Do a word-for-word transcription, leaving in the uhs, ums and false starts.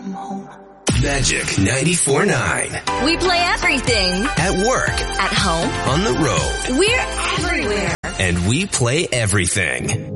come home. Magic ninety-four point nine. We play everything. At work. At home. On the road. We're everywhere. And we play everything.